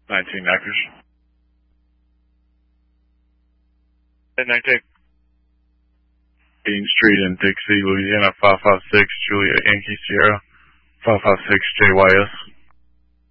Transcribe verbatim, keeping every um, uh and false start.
nineteen Knackers. nineteen. Bean Street in Dixie, Louisiana, five five six, Juliet Yankee Sierra, five five six J Y S.